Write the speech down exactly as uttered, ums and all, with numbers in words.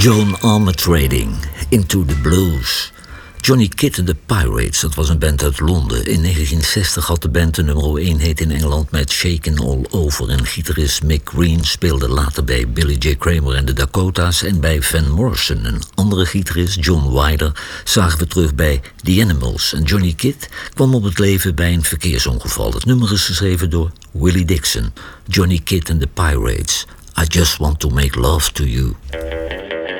Joan Armatrading, Into the Blues. Johnny Kidd and the Pirates, dat was een band uit Londen. In negentien zestig had de band de nummer één hit in Engeland met Shakin' All Over. En gitarist Mick Green speelde later bij Billy J. Kramer en de Dakota's. En bij Van Morrison, een andere gitarist, John Wyder, zagen we terug bij The Animals. En Johnny Kidd kwam op het leven bij een verkeersongeval. Het nummer is geschreven door Willie Dixon. Johnny Kidd and the Pirates. I just want to make love to you.